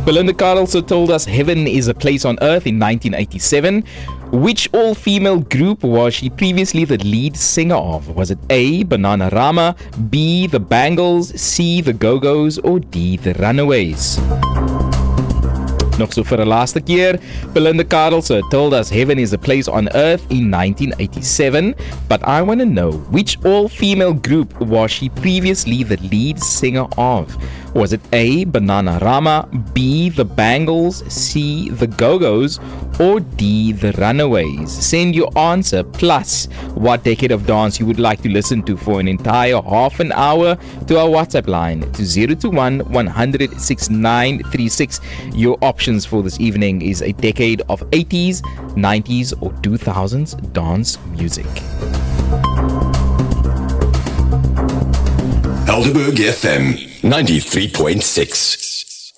Belinda Carlson told us Heaven is a Place on Earth in 1987. Which all-female group was she previously the lead singer of? Was it A, Bananarama, B, The Bangles, C, The Go-Go's, or D, The Runaways? Nog so vir 'n laaste keer, Belinda Carlson told us Heaven is a Place on Earth in 1987, but I want to know, which all-female group was she previously the lead singer of? Was it A, Bananarama, B, The Bangles, C, The Go-Go's, or D, The Runaways? Send your answer plus what decade of dance you would like to listen to for an entire half an hour to our WhatsApp line to 021 100 6936. Your options for this evening is a decade of 80s, 90s, or 2000s dance music. Helderberg FM 93.6.